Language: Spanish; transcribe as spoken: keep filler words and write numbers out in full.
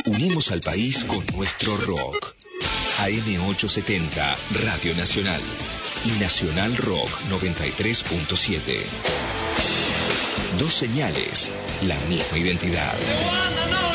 Unimos al país con nuestro rock. A M ochocientos setenta, Radio Nacional. Y Nacional Rock noventa y tres punto siete. Dos señales, la misma identidad.